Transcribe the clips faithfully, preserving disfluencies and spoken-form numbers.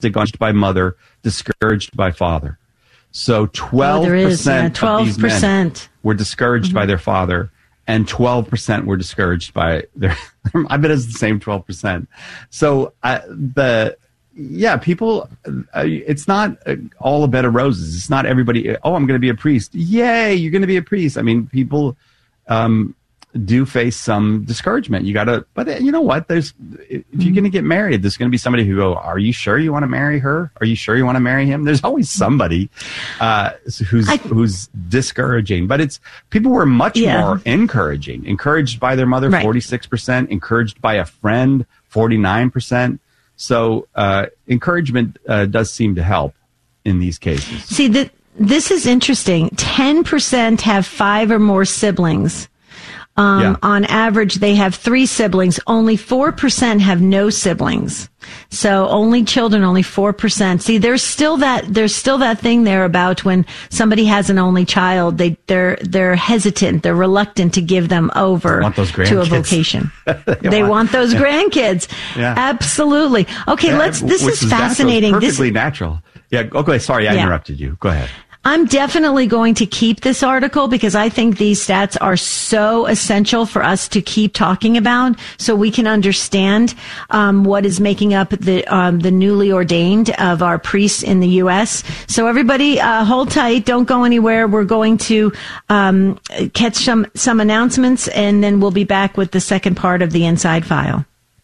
discouraged by mother, discouraged by father. So twelve percent oh, yeah, of these men were discouraged mm-hmm. by their father, and twelve percent were discouraged by their, I bet it's the same twelve percent. So uh, the, yeah, people, uh, it's not uh, all a bed of roses. It's not everybody, oh, I'm going to be a priest. Yay, you're going to be a priest. I mean, people um, do face some discouragement. You got to, but you know what? There's, if you're going to get married, there's going to be somebody who go, are you sure you want to marry her? Are you sure you want to marry him? There's always somebody uh, who's I, who's discouraging, but it's people were much yeah. more encouraging, encouraged by their mother, right. forty-six percent, encouraged by a friend, forty-nine percent. So uh, encouragement uh, does seem to help in these cases. See, the, this is interesting. ten percent have five or more siblings. Um, yeah. On average, they have three siblings. Only four percent have no siblings. So only children, only four percent. See, there's still that, there's still that thing there about when somebody has an only child, they, they're, they're hesitant, they're reluctant to give them over to a vocation. they, they want, want those grandkids. Yeah. Absolutely. Okay, yeah, let's, this is, is fascinating. Natural. It's perfectly this, natural. Yeah. Okay. Sorry, I yeah. interrupted you. Go ahead. I'm definitely going to keep this article because I think these stats are so essential for us to keep talking about so we can understand um, what is making up the um, the newly ordained of our priests in the U S. So everybody uh, hold tight. Don't go anywhere. We're going to um, catch some, some announcements, and then we'll be back with the second part of the Inside File.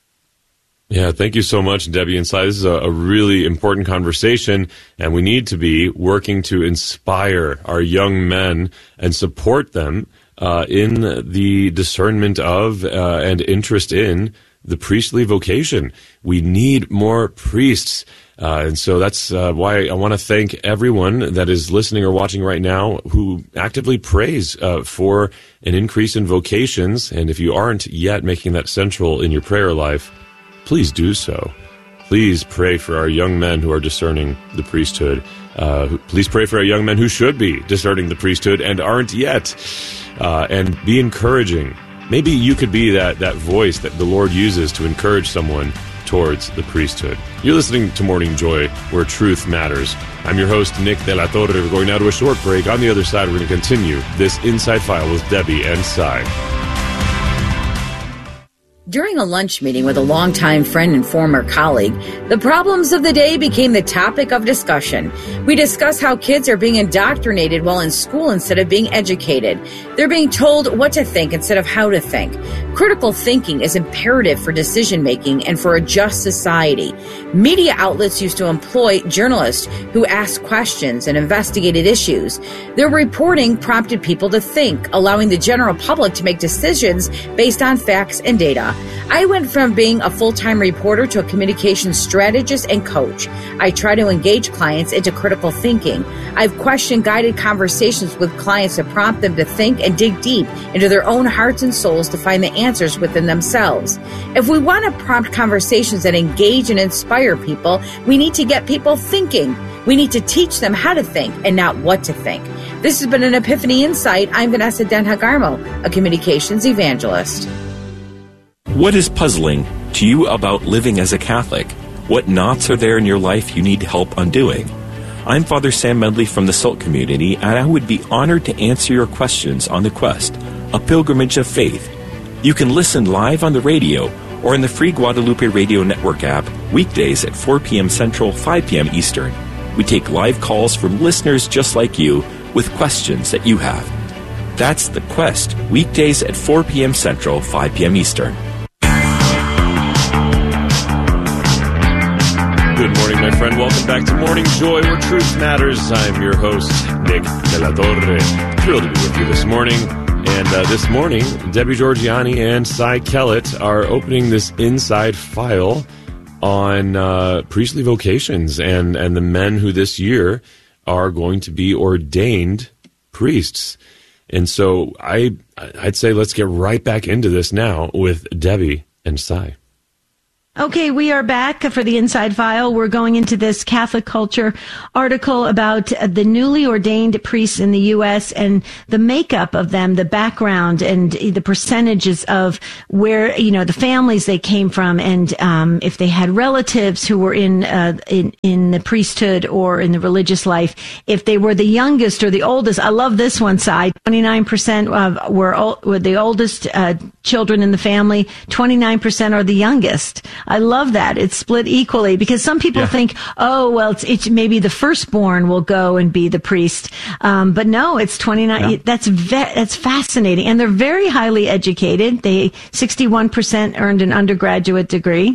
Yeah, thank you so much, Debbie Inside. This is a, a really important conversation, and we need to be working to inspire our young men and support them uh, in the discernment of uh, and interest in the priestly vocation. We need more priests. Uh, and so that's uh, why I want to thank everyone that is listening or watching right now who actively prays uh, for an increase in vocations. And if you aren't yet making that central in your prayer life, please do so. Please pray for our young men who are discerning the priesthood. Uh, please pray for our young men who should be discerning the priesthood and aren't yet. Uh, and be encouraging. Maybe you could be that, that voice that the Lord uses to encourage someone towards the priesthood. You're listening to Morning Joy, where truth matters. I'm your host, Nick De La Torre. We're going now to a short break. On the other side, we're going to continue this Inside File with Debbie and Cy. During a lunch meeting with a longtime friend and former colleague, the problems of the day became the topic of discussion. We discussed how kids are being indoctrinated while in school instead of being educated. They're being told what to think instead of how to think. Critical thinking is imperative for decision-making and for a just society. Media outlets used to employ journalists who asked questions and investigated issues. Their reporting prompted people to think, allowing the general public to make decisions based on facts and data. I went from being a full-time reporter to a communications strategist and coach. I try to engage clients into critical thinking. I've questioned guided conversations with clients to prompt them to think and dig deep into their own hearts and souls to find the answers within themselves. If we want to prompt conversations that engage and inspire people, we need to get people thinking. We need to teach them how to think and not what to think. This has been an Epiphany Insight. I'm Vanessa Denhagarmo, a communications evangelist. What is puzzling to you about living as a Catholic? What knots are there in your life you need help undoing? I'm Father Sam Medley from the Salt Community, and I would be honored to answer your questions on The Quest, a pilgrimage of faith. You can listen live on the radio or in the free Guadalupe Radio Network app weekdays at four p.m. Central, five p.m. Eastern. We take live calls from listeners just like you with questions that you have. That's The Quest, weekdays at four p.m. Central, five p.m. Eastern. Good morning, my friend. Welcome back to Morning Joy, where truth matters. I'm your host, Nick De La Torre. Thrilled to be with you this morning. And uh, this morning, Debbie Georgiani and Cy Kellett are opening this Inside File on uh, priestly vocations and, and the men who this year are going to be ordained priests. And so I, I'd say let's get right back into this now with Debbie and Cy. Okay, we are back for the Inside File. We're going into this Catholic Culture article about the newly ordained priests in the U S and the makeup of them, the background and the percentages of where, you know, the families they came from, and um, if they had relatives who were in, uh, in in the priesthood or in the religious life, if they were the youngest or the oldest. I love this one side. twenty-nine percent of were, old, were the oldest uh, children in the family. twenty-nine percent are the youngest. I love that. It's split equally, because some people yeah. think, oh, well, it's, it's maybe the firstborn will go and be the priest. Um, but no, it's twenty-nine. Yeah. That's ve- that's fascinating. And they're very highly educated. They, sixty-one percent earned an undergraduate degree.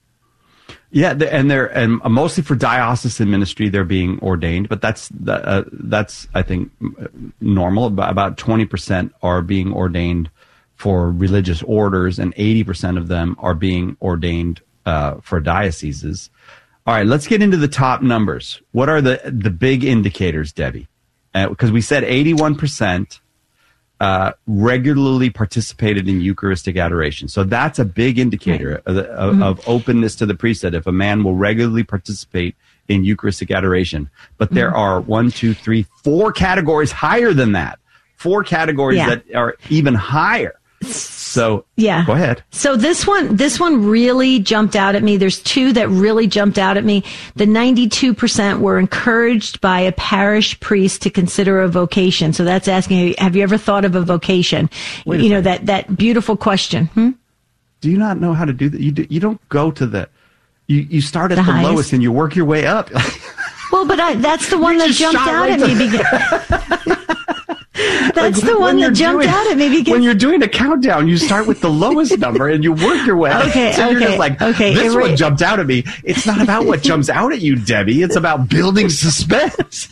Yeah, and they're and mostly for diocesan ministry they're being ordained, but that's uh, that's I think normal. About twenty percent are being ordained for religious orders, and eighty percent of them are being ordained uh, for dioceses. All right, let's get into the top numbers. What are the the big indicators, Debbie? Because uh, we said eighty-one percent uh, regularly participated in Eucharistic adoration. So that's a big indicator right. of, of, mm-hmm. of openness to the priesthood, if a man will regularly participate in Eucharistic adoration. But there mm-hmm. are one, two, three, four categories higher than that. Four categories yeah. that are even higher. So yeah, go ahead. So this one, this one really jumped out at me. There's two that really jumped out at me. The ninety-two percent were encouraged by a parish priest to consider a vocation. So that's asking, have you ever thought of a vocation? Wait you a know, that, that beautiful question. Hmm? Do you not know how to do that? You do, you don't go to the, you, you start at the, the lowest and you work your way up. Well, but I, that's the one you that jumped out right at me. That's like, the one that jumped doing, out at me because when you're doing a countdown, you start with the lowest number and you work your way. Okay, so okay, you're just like, okay. This Erase. one jumped out at me. It's not about what jumps out at you, Debbie. It's about building suspense.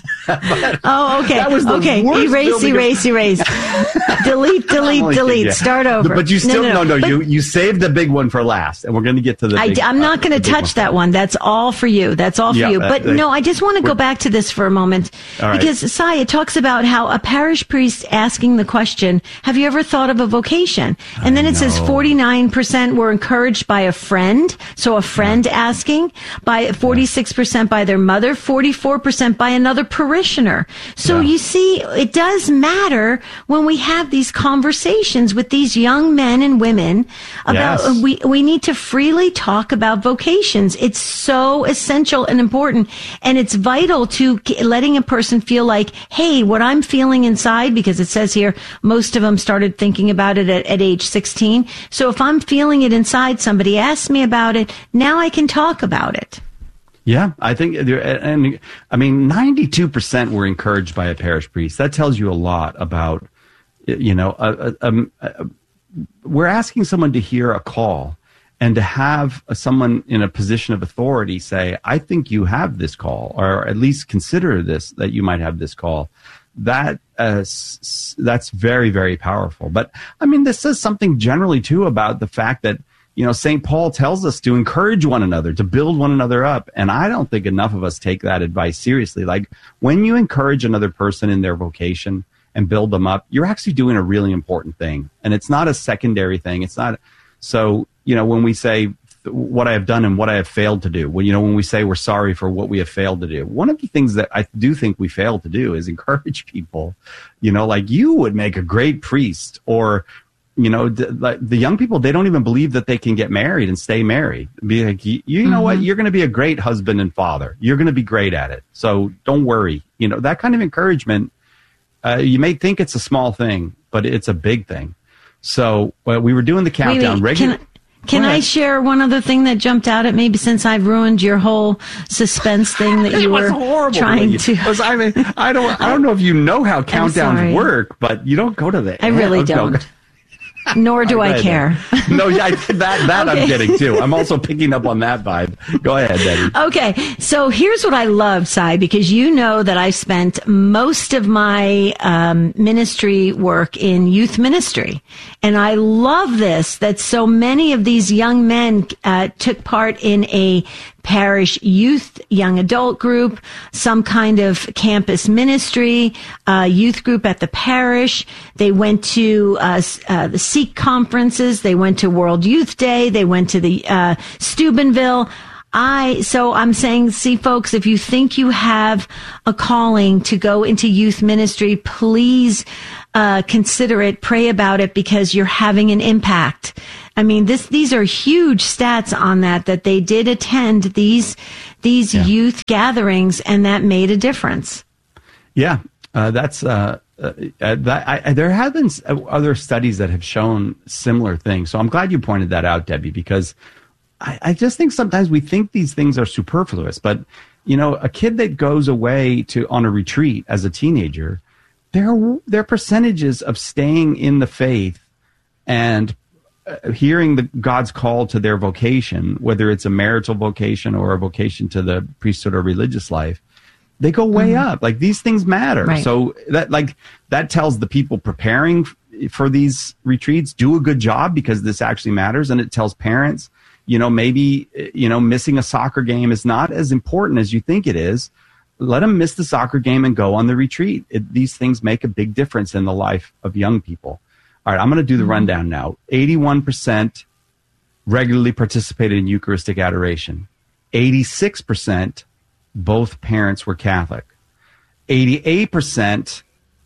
Oh, okay. That was the okay. worst Erase, erase, erase. delete, delete, delete. Start over. But you still no, no, no, no. no. you you saved the big one for last, and we're going to get to the. I, big, I'm not going to uh, touch that one. That's all for you. That's all for yeah, you. But uh, no, I just want to go back to this for a moment right. because Sai, it talks about how a parish priest asking the question, "Have you ever thought of a vocation?" And then I it know. says forty-nine percent were encouraged by a friend. So a friend yeah. asking, by forty-six percent by their mother, forty-four percent by another parishioner. So yeah. you see, it does matter when we have these conversations with these young men and women about, yes. we, we need to freely talk about vocations. It's so essential and important. And it's vital to letting a person feel like, hey, what I'm feeling inside, because it says here, most of them started thinking about it at, at age sixteen. So if I'm feeling it inside, somebody asked me about it, now I can talk about it. Yeah, I think, and I mean, ninety-two percent were encouraged by a parish priest. That tells you a lot about, you know, a, a, a, a, we're asking someone to hear a call and to have someone in a position of authority say, I think you have this call, or at least consider this, that you might have this call. That uh, s- that's very, very powerful. But I mean, this says something generally too about the fact that, you know, Saint Paul tells us to encourage one another, to build one another up. And I don't think enough of us take that advice seriously. Like, when you encourage another person in their vocation and build them up, you're actually doing a really important thing. And it's not a secondary thing. It's not. So, you know, when we say what I have done and what I have failed to do, when, you know, when we say we're sorry for what we have failed to do, one of the things that I do think we fail to do is encourage people, you know, like, you would make a great priest, or, you know, d- like the young people, they don't even believe that they can get married and stay married. Be like, you, you know mm-hmm. what? You're going to be a great husband and father. You're going to be great at it. So don't worry. You know, that kind of encouragement, uh, you may think it's a small thing, but it's a big thing. So uh, we were doing the countdown. Wait, wait, can, can I share one other thing that jumped out at me, since I've ruined your whole suspense thing that you were horrible, trying you, to? was, I mean, I don't, I don't know if you know how countdowns work, but you don't go to the. I really don't. No. Nor do I, I care. No, yeah, that that okay. I'm getting too. I'm also picking up on that vibe. Go ahead, Debbie. Okay, so here's what I love, Sai, because you know that I spent most of my um, ministry work in youth ministry, and I love this, that so many of these young men uh, took part in a parish youth, young adult group, some kind of campus ministry, uh, youth group at the parish. They went to uh, uh, the Sikh conferences. They went to World Youth Day. They went to the uh, Steubenville. I, so I'm saying, see, folks, if you think you have a calling to go into youth ministry, please uh, consider it, pray about it, because you're having an impact. I mean, this, these are huge stats on that, that they did attend these, these yeah. youth gatherings, and that made a difference. Yeah, uh, that's, uh, uh, that, I, there have been other studies that have shown similar things. So I'm glad you pointed that out, Debbie, because I, I just think sometimes we think these things are superfluous, but you know, a kid that goes away to, on a retreat as a teenager, their, their percentages of staying in the faith and hearing the God's call to their vocation, whether it's a marital vocation or a vocation to the priesthood or religious life, they go way mm-hmm. up. Like, these things matter. Right. So that, like, that tells the people preparing f- for these retreats, do a good job, because this actually matters. And it tells parents, you know, maybe, you know, missing a soccer game is not as important as you think it is. Let them miss the soccer game and go on the retreat. It, these things make a big difference in the life of young people. All right, I'm going to do the rundown now. eighty-one percent regularly participated in Eucharistic adoration. eighty-six percent both parents were Catholic. eighty-eight percent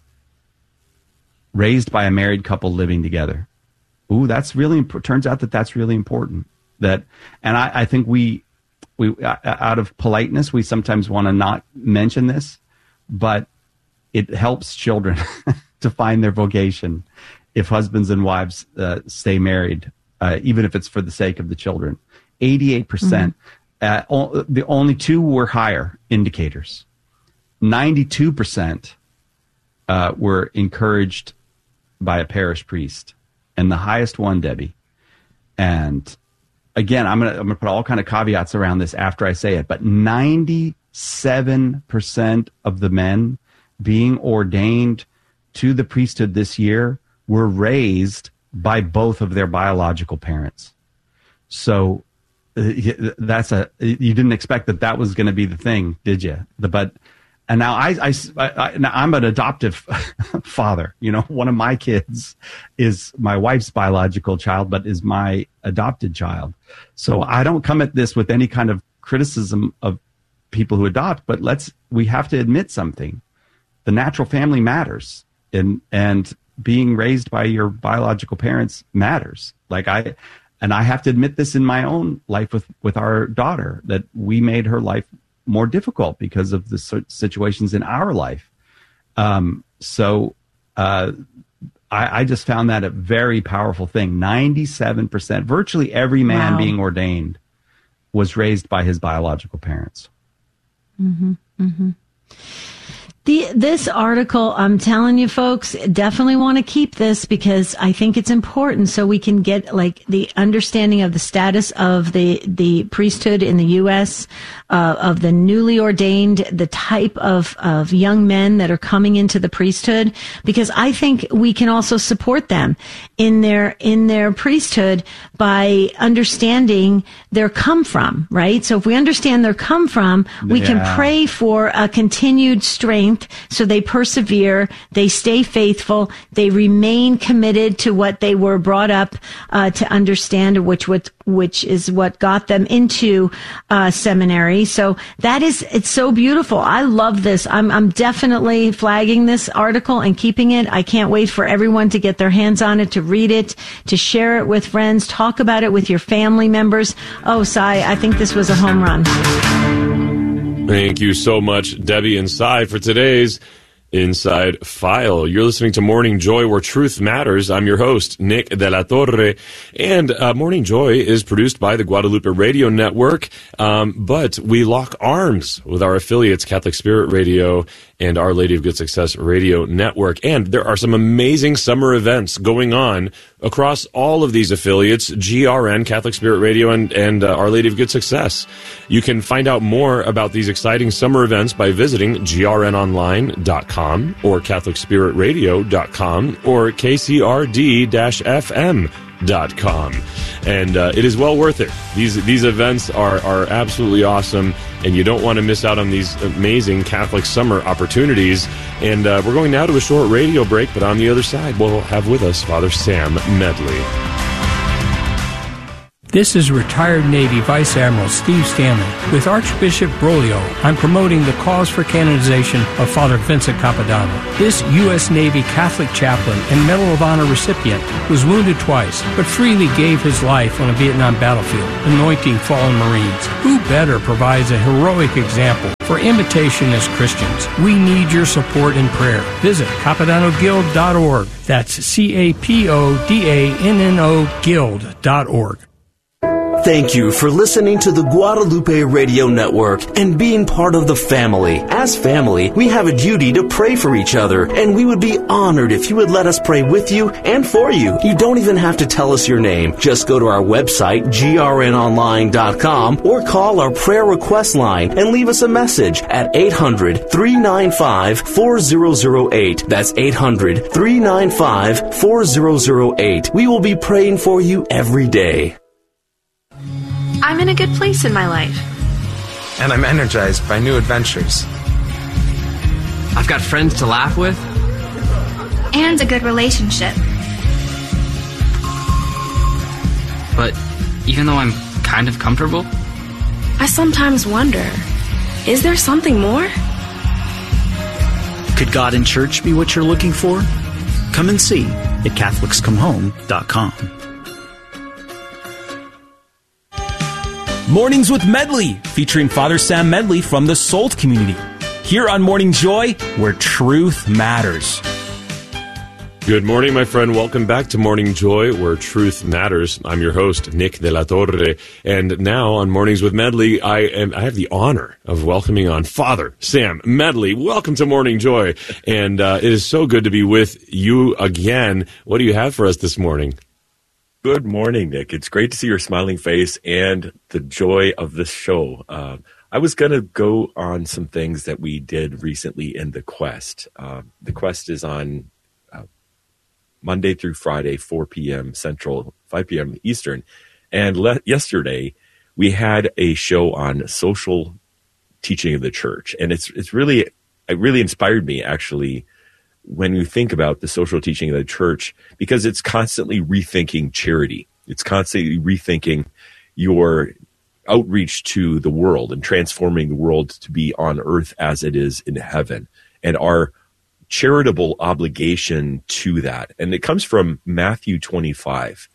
raised by a married couple living together. Ooh, that's really imp- turns out that that's really important. That, and I, I think we, we out of politeness, we sometimes want to not mention this, but it helps children to find their vocation if husbands and wives uh, stay married, uh, even if it's for the sake of the children. eighty-eight percent. Mm-hmm. Uh, o- the only two were higher indicators. ninety-two percent uh, were encouraged by a parish priest, and the highest one, Debbie. And again, I'm gonna I'm gonna put all kind of caveats around this after I say it, but ninety-seven percent of the men being ordained to the priesthood this year were raised by both of their biological parents. So uh, that's a, you didn't expect that that was going to be the thing, did you? The, but, and now I, I, I, now I'm an adoptive father. You know, one of my kids is my wife's biological child, but is my adopted child. So I don't come at this with any kind of criticism of people who adopt, but let's, we have to admit something. The natural family matters. And, and being raised by your biological parents matters. Like I, and I have to admit this in my own life with, with our daughter, that we made her life more difficult because of the situations in our life. Um, so, uh, I, I just found that a very powerful thing. ninety-seven percent, virtually every man wow. being ordained was raised by his biological parents. Mm-hmm. Mm-hmm. The, this article, I'm telling you folks, definitely want to keep this, because I think it's important so we can get like the understanding of the status of the, the priesthood in the U S, uh, of the newly ordained, the type of, of young men that are coming into the priesthood, because I think we can also support them in their, in their priesthood by understanding their come from, right? So if we understand their come from, we yeah. can pray for a continued strength so they persevere, they stay faithful, they remain committed to what they were brought up uh, to understand, which what which is what got them into uh, seminary. So that is, it's so beautiful. I love this. I'm I'm definitely flagging this article and keeping it. I can't wait for everyone to get their hands on it, to read it, to share it with friends, talk about it with your family members. Oh, Cy, I think this was a home run. Thank you so much, Debbie and Cy, for today's Inside File. You're listening to Morning Joy, where truth matters. I'm your host, Nick De La Torre, and uh, Morning Joy is produced by the Guadalupe Radio Network, um, but we lock arms with our affiliates, Catholic Spirit Radio and Our Lady of Good Success Radio Network. And there are some amazing summer events going on across all of these affiliates, G R N, Catholic Spirit Radio, and, and uh, Our Lady of Good Success. You can find out more about these exciting summer events by visiting G R N online dot com or Catholic Spirit Radio dot com or K C R D F M dot com. And uh, it is well worth it. These these events are, are absolutely awesome, and you don't want to miss out on these amazing Catholic summer opportunities. And uh, we're going now to a short radio break, but on the other side, we'll have with us Father Sam Medley. This is retired Navy Vice Admiral Steve Stanley. With Archbishop Broglio, I'm promoting the cause for canonization of Father Vincent Capodanno. This U S Navy Catholic chaplain and Medal of Honor recipient was wounded twice, but freely gave his life on a Vietnam battlefield, anointing fallen Marines. Who better provides a heroic example for imitation as Christians? We need your support and prayer. Visit Capodanno Guild dot org. That's C A P O D A N N O Guild dot org. Thank you for listening to the Guadalupe Radio Network and being part of the family. As family, we have a duty to pray for each other, and we would be honored if you would let us pray with you and for you. You don't even have to tell us your name. Just go to our website, G R N online dot com, or call our prayer request line and leave us a message at eight hundred, three nine five, four zero zero eight. That's eight hundred, three nine five, four zero zero eight. We will be praying for you every day. I'm in a good place in my life. And I'm energized by new adventures. I've got friends to laugh with. And a good relationship. But even though I'm kind of comfortable, I sometimes wonder, is there something more? Could God and church be what you're looking for? Come and see at Catholics Come Home dot com. Mornings with Medley, featuring Father Sam Medley from the Salt community. Here on Morning Joy, where truth matters. Good morning, my friend. Welcome back to Morning Joy, where truth matters. I'm your host, Nick de la Torre. And now on Mornings with Medley, I am I have the honor of welcoming on Father Sam Medley. Welcome to Morning Joy. And uh, it is so good to be with you again. What do you have for us this morning? Good morning, Nick. It's great to see your smiling face and the joy of this show. Uh, I was going to go on some things that we did recently in The Quest. Uh, the Quest is on uh, Monday through Friday, four p.m. Central, five p.m. Eastern. And le- yesterday, we had a show on social teaching of the church. And it's it's really, it really inspired me, actually, when you think about the social teaching of the church, because it's constantly rethinking charity. It's constantly rethinking your outreach to the world and transforming the world to be on earth as it is in heaven, and our charitable obligation to that. And it comes from Matthew twenty-five.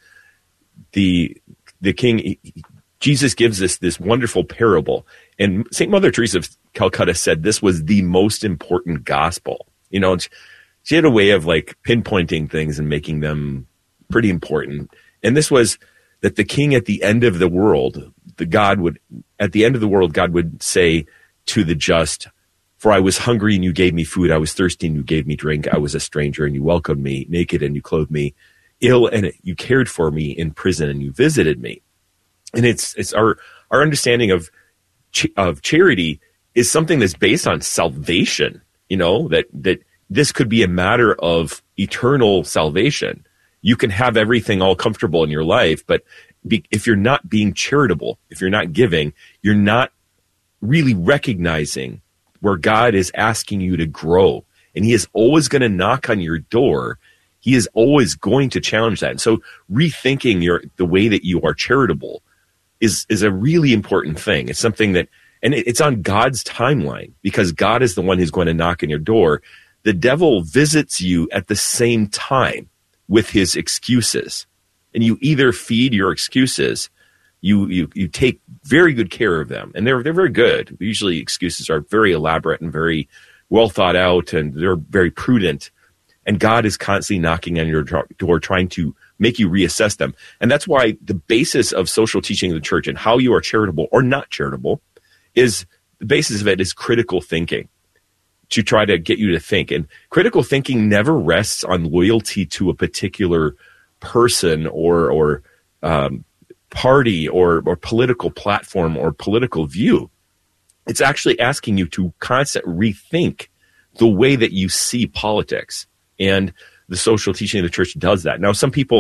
The the King, Jesus gives us this wonderful parable, and Saint Mother Teresa of Calcutta said this was the most important gospel. You know, she had a way of like pinpointing things and making them pretty important. And this was that the king at the end of the world, the God would, at the end of the world, God would say to the just, for I was hungry and you gave me food. I was thirsty and you gave me drink. I was a stranger and you welcomed me, naked and you clothed me, ill and you cared for me, in prison and you visited me. And it's, it's our, our understanding of, ch- of charity is something that's based on salvation, you know, that, that, this could be a matter of eternal salvation. You can have everything all comfortable in your life, but be, if you're not being charitable, if you're not giving, you're not really recognizing where God is asking you to grow. And he is always going to knock on your door. He is always going to challenge that. And so rethinking your the way that you are charitable is, is a really important thing. It's something that, and it, it's on God's timeline, because God is the one who's going to knock on your door. The devil visits you at the same time with his excuses. And you either feed your excuses, you you you take very good care of them. And they're they're very good. Usually excuses are very elaborate and very well thought out, and they're very prudent. And God is constantly knocking on your door trying to make you reassess them. And that's why the basis of social teaching of the church and how you are charitable or not charitable is, the basis of it is critical thinking, to try to get you to think. And critical thinking never rests on loyalty to a particular person or or um, party or, or political platform or political view. It's actually asking you to constantly rethink the way that you see politics. And the social teaching of the church does that. Now, some people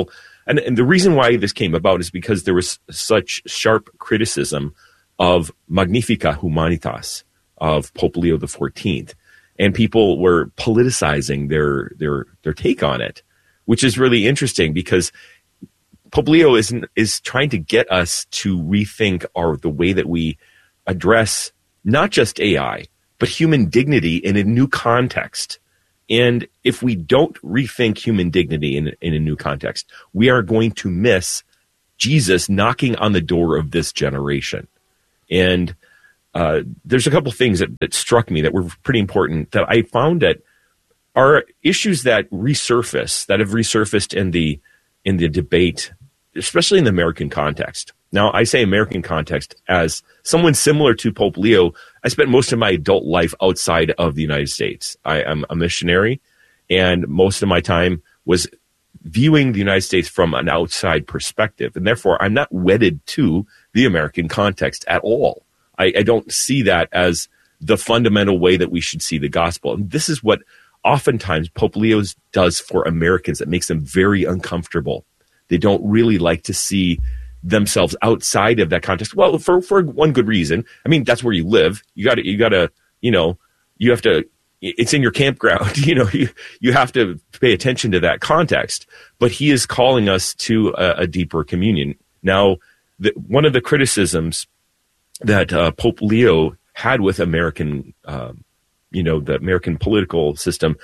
And, and the reason why this came about is because there was such sharp criticism of Magnificat Humanitas of Pope Leo the fourteenth. And people were politicizing their, their, their take on it, which is really interesting because Pope Leo is, is trying to get us to rethink our, the way that we address not just A I, but human dignity in a new context. And if we don't rethink human dignity in, in a new context, we are going to miss Jesus knocking on the door of this generation. And uh, there's a couple things that, that struck me that were pretty important that I found that are issues that resurface, that have resurfaced in the in the debate, especially in the American context. Now, I say American context as someone similar to Pope Leo. I spent most of my adult life outside of the United States. I am a missionary, and most of my time was viewing the United States from an outside perspective. And therefore, I'm not wedded to the American context at all. I, I don't see that as the fundamental way that we should see the gospel. And this is what oftentimes Pope Leo does for Americans that makes them very uncomfortable. They don't really like to see themselves outside of that context. Well, for, for one good reason. I mean, that's where you live. You gotta, you gotta, you know, you have to, it's in your campground, you know, you, you have to pay attention to that context, but he is calling us to a, a deeper communion. Now, the, one of the criticisms that uh, Pope Leo had with American, um, you know, the American political system,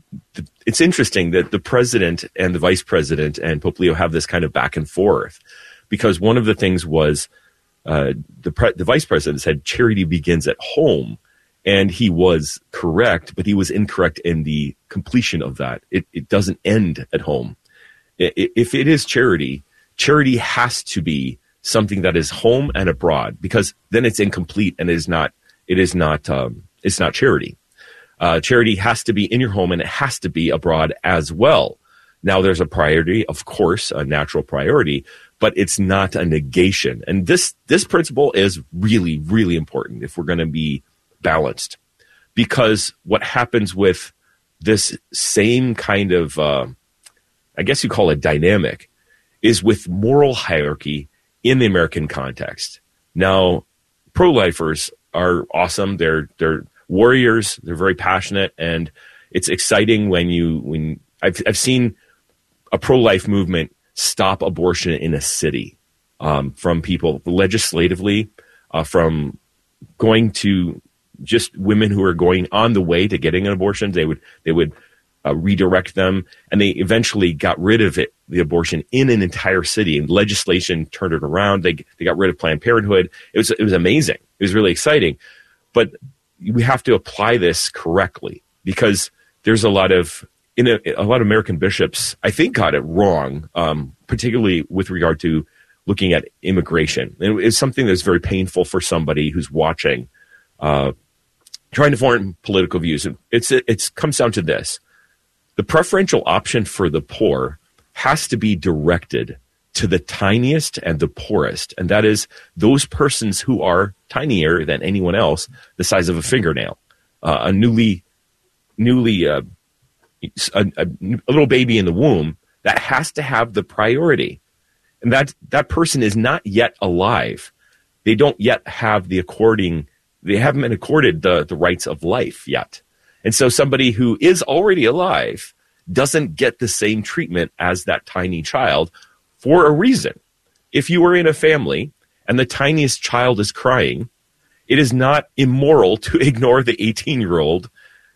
it's interesting that the president and the vice president and Pope Leo have this kind of back and forth. Because one of the things was uh, the pre- the vice president said charity begins at home, and he was correct, but he was incorrect in the completion of that. It, it doesn't end at home. I, if it is charity, charity has to be something that is home and abroad, because then it's incomplete and it is not. It is not. Um, it's not charity. Uh, charity has to be in your home and it has to be abroad as well. Now, there's a priority, of course, a natural priority, but it's not a negation. And this this principle is really, really important if we're going to be balanced. Because what happens with this same kind of, uh, I guess you call it dynamic, is with moral hierarchy in the American context. Now, pro-lifers are awesome. They're they're warriors. They're very passionate, and it's exciting when you when I've I've seen a pro-life movement stop abortion in a city, um, from people legislatively, uh, from going to just women who are going on the way to getting an abortion. They would they would uh, redirect them, and they eventually got rid of it, the abortion in an entire city, and legislation turned it around. They they got rid of Planned Parenthood. It was it was amazing. It was really exciting, but we have to apply this correctly, because there's a lot of in a, a lot of American bishops, I think, got it wrong, um, particularly with regard to looking at immigration. And it's something that's very painful for somebody who's watching, uh, trying to form political views. And it's it comes down to this: the preferential option for the poor has to be directed to the tiniest and the poorest, and that is those persons who are tinier than anyone else, the size of a fingernail, uh, a newly, newly, uh, a, a, a little baby in the womb. That has to have the priority, and that that person is not yet alive. They don't yet have the according. They haven't been accorded the the rights of life yet, and so somebody who is already alive doesn't get the same treatment as that tiny child. For a reason. If you are in a family and the tiniest child is crying, it is not immoral to ignore the eighteen-year-old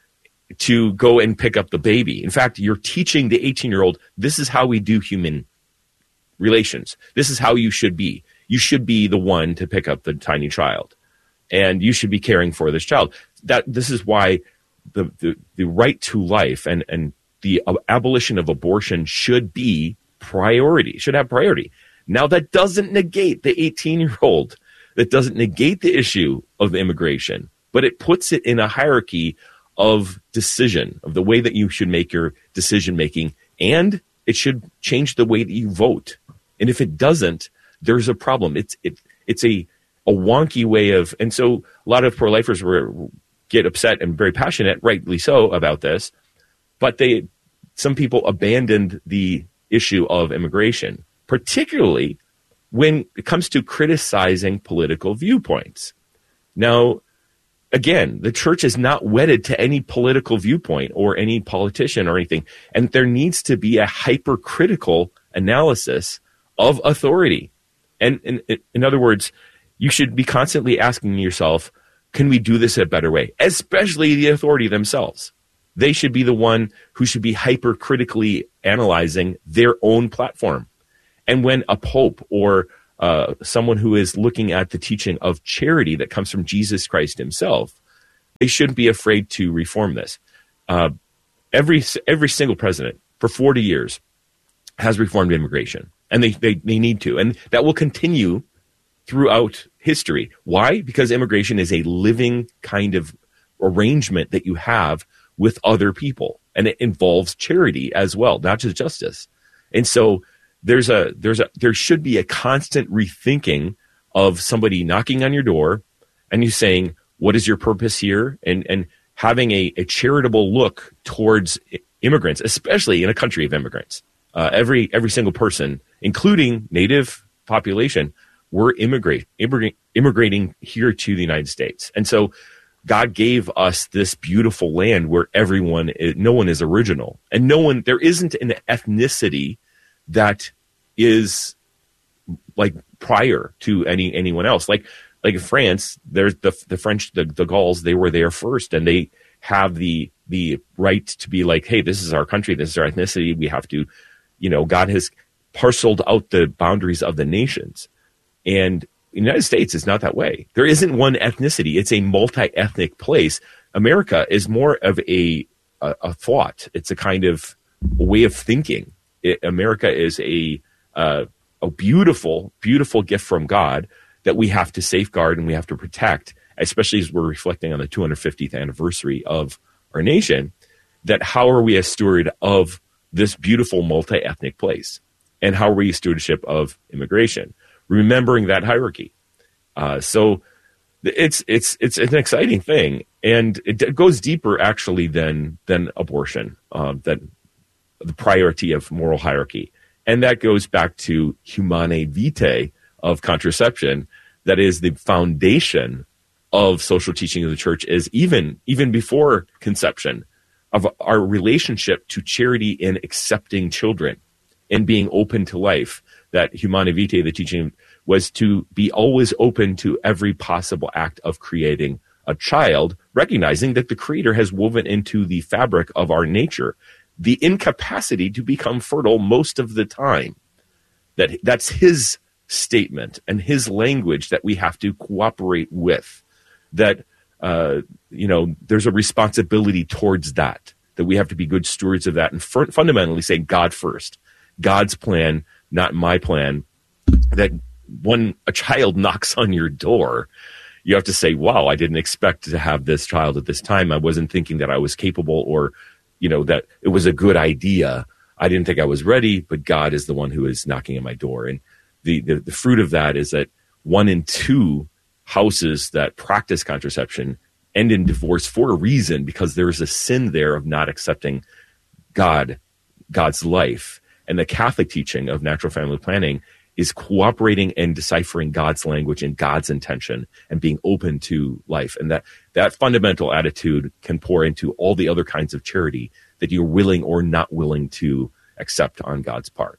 to go and pick up the baby. In fact, you're teaching the eighteen-year-old, this is how we do human relations. This is how you should be. You should be the one to pick up the tiny child, and you should be caring for this child. That this is why the the, the right to life and, and the abolition of abortion should be priority, should have priority. Now, that doesn't negate the eighteen-year-old. That doesn't negate the issue of immigration, but it puts it in a hierarchy of decision, of the way that you should make your decision-making, and it should change the way that you vote. And if it doesn't, there's a problem. It's it it's a, a wonky way of, and so a lot of pro-lifers were, get upset and very passionate, rightly so, about this, but they some people abandoned the issue of immigration, particularly when it comes to criticizing political viewpoints. Now, again, the church is not wedded to any political viewpoint or any politician or anything, and there needs to be a hypercritical analysis of authority. And in, in other words, you should be constantly asking yourself, can we do this a better way? Especially the authority themselves. They should be the one who should be hypercritically analyzing their own platform. And when a pope or uh, someone who is looking at the teaching of charity that comes from Jesus Christ himself, they shouldn't be afraid to reform this. Uh, every every single president for forty years has reformed immigration, and they, they, they need to. And that will continue throughout history. Why? Because immigration is a living kind of arrangement that you have with other people, and it involves charity as well, not just justice. And so there's a there's a there should be a constant rethinking of somebody knocking on your door and you saying, what is your purpose here? And and having a, a charitable look towards immigrants, especially in a country of immigrants. Uh, every every single person, including native population, were immigrate, immigrate immigrating here to the United States. And so God gave us this beautiful land where everyone, is, no one is original, and no one, there isn't an ethnicity that is like prior to any anyone else. Like like in France, there's the the French, the, the Gauls, they were there first, and they have the the right to be like, hey, this is our country, this is our ethnicity. We have to, you know, God has parceled out the boundaries of the nations, and the United States is not that way. There isn't one ethnicity. It's a multi-ethnic place. America is more of a, a, a thought. It's a kind of way of thinking. It, America is a, uh, a beautiful, beautiful gift from God that we have to safeguard and we have to protect, especially as we're reflecting on the two hundred fiftieth anniversary of our nation, that how are we a steward of this beautiful multi-ethnic place? And how are we a stewardship of immigration? Remembering that hierarchy. Uh, so it's it's it's an exciting thing, and it goes deeper actually than than abortion, uh, than the priority of moral hierarchy, and that goes back to Humanae Vitae of contraception. That is the foundation of social teaching of the church. Is even even before conception, of our relationship to charity in accepting children and being open to life. That Humanae Vitae, the teaching, was to be always open to every possible act of creating a child, recognizing that the Creator has woven into the fabric of our nature the incapacity to become fertile most of the time. That that's his statement and his language that we have to cooperate with. That uh, you know, there's a responsibility towards that. That we have to be good stewards of that and f- fundamentally say God first, God's plan, not my plan. That when a child knocks on your door, you have to say, wow, I didn't expect to have this child at this time. I wasn't thinking that I was capable, or, you know, that it was a good idea. I didn't think I was ready, but God is the one who is knocking at my door. And the, the, the fruit of that is that one in two houses that practice contraception end in divorce for a reason, because there is a sin there of not accepting God, God's life. And the Catholic teaching of natural family planning is cooperating and deciphering God's language and God's intention and being open to life. And that, that fundamental attitude can pour into all the other kinds of charity that you're willing or not willing to accept on God's part.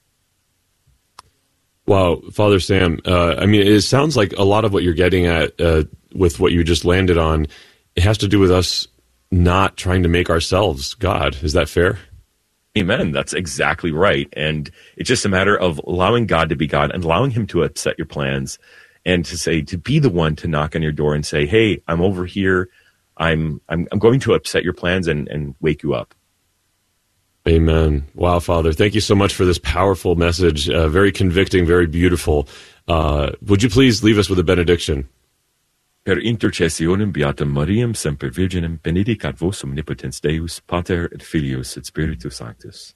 Wow, Father Sam, uh, I mean, it sounds like a lot of what you're getting at uh, with what you just landed on, it has to do with us not trying to make ourselves God. Is that fair? Amen. That's exactly right. And it's just a matter of allowing God to be God and allowing him to upset your plans, and to say, to be the one to knock on your door and say, hey, I'm over here. I'm I'm, I'm going to upset your plans and, and wake you up. Amen. Wow, Father, thank you so much for this powerful message. Uh, very convicting, very beautiful. Uh, would you please leave us with a benediction? Per intercessionem beatam Mariam semper Virginem benedicat vos omnipotens Deus, Pater et Filius et Spiritus Sanctus.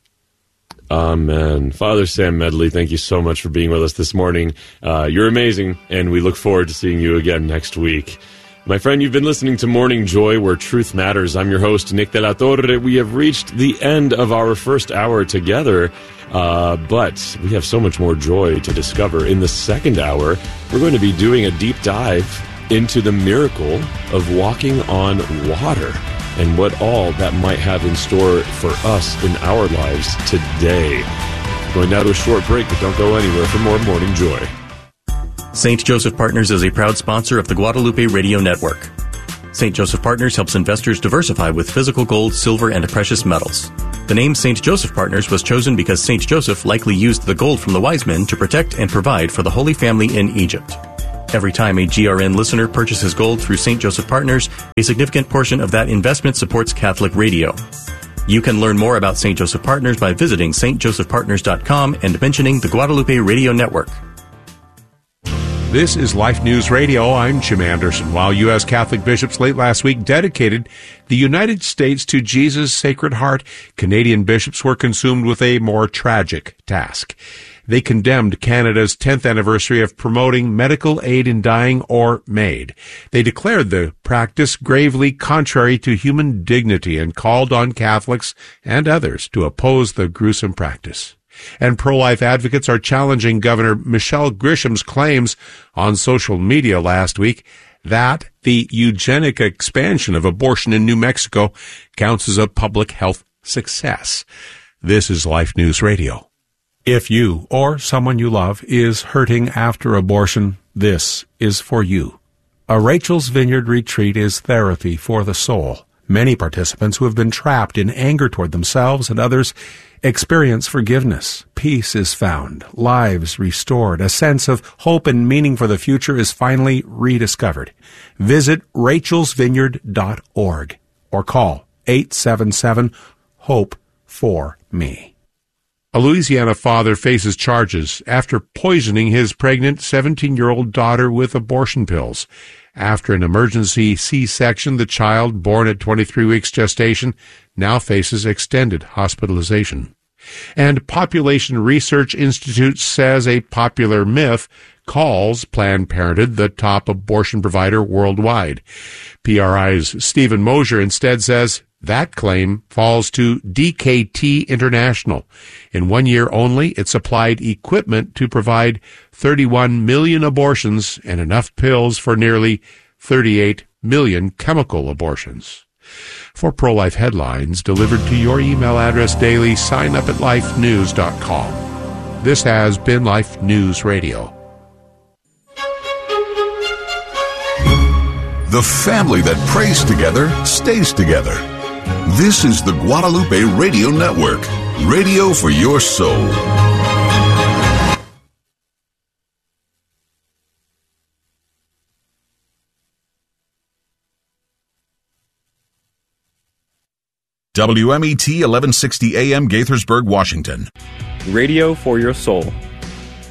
Amen. Father Sam Medley, thank you so much for being with us this morning. Uh, you're amazing, and we look forward to seeing you again next week. My friend, you've been listening to Morning Joy, where truth matters. I'm your host, Nick De La Torre. We have reached the end of our first hour together, uh, but we have so much more joy to discover. In the second hour, we're going to be doing a deep dive into the miracle of walking on water and what all that might have in store for us in our lives today. Going now to a short break, but don't go anywhere for more Morning Joy. Saint Joseph Partners is a proud sponsor of the Guadalupe Radio Network. Saint Joseph Partners helps investors diversify with physical gold, silver, and precious metals. The name Saint Joseph Partners was chosen because Saint Joseph likely used the gold from the wise men to protect and provide for the Holy Family in Egypt. Every time a G R N listener purchases gold through Saint Joseph Partners, a significant portion of that investment supports Catholic radio. You can learn more about Saint Joseph Partners by visiting s t joseph partners dot com and mentioning the Guadalupe Radio Network. This is Life News Radio. I'm Jim Anderson. While U S Catholic bishops late last week dedicated the United States to Jesus' Sacred Heart, Canadian bishops were consumed with a more tragic task. They condemned Canada's tenth anniversary of promoting medical aid in dying, or MAID. They declared the practice gravely contrary to human dignity and called on Catholics and others to oppose the gruesome practice. And pro-life advocates are challenging Governor Michelle Grisham's claims on social media last week that the eugenic expansion of abortion in New Mexico counts as a public health success. This is Life News Radio. If you or someone you love is hurting after abortion, this is for you. A Rachel's Vineyard retreat is therapy for the soul. Many participants who have been trapped in anger toward themselves and others experience forgiveness. Peace is found, lives restored, a sense of hope and meaning for the future is finally rediscovered. Visit rachels vineyard dot org or call eight seven seven HOPE for me. A Louisiana father faces charges after poisoning his pregnant seventeen-year-old daughter with abortion pills. After an emergency C-section, the child, born at twenty-three weeks gestation, now faces extended hospitalization. And Population Research Institute says a popular myth calls Planned Parenthood the top abortion provider worldwide. P R I's Stephen Mosier instead says that claim falls to D K T International. In one year only, it supplied equipment to provide thirty-one million abortions and enough pills for nearly thirty-eight million chemical abortions. For pro-life headlines delivered to your email address daily, sign up at life news dot com. This has been Life News Radio. The family that prays together stays together. This is the Guadalupe Radio Network, radio for your soul. W M E T eleven sixty A M Gaithersburg, Washington. Radio for your soul.